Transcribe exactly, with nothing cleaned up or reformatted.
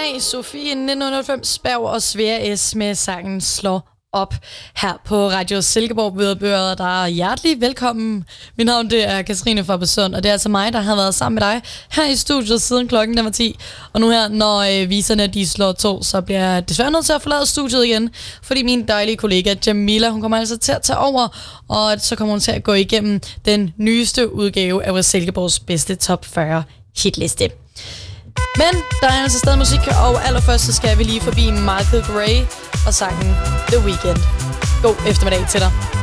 af Sofie nitten nul fem Spav og Svea S med sangen Slår op her på Radio Silkeborg. Vi byder dig hjertelig velkommen. Mit navn det er Katrine fra Besund, og det er altså mig, der har været sammen med dig her i studiet siden klokken den var ti. Og nu her, når øh, viserne de slår to, så bliver jeg desværre nødt til at forlade studiet igen, fordi min dejlige kollega Jamila, hun kommer altså til at tage over, og så kommer hun til at gå igennem den nyeste udgave af Silkeborgs bedste top fyrre hitliste. Men der er altså stadig musik, og allerførst så skal vi lige forbi Michael Gray og sangen The Weeknd. God eftermiddag til dig.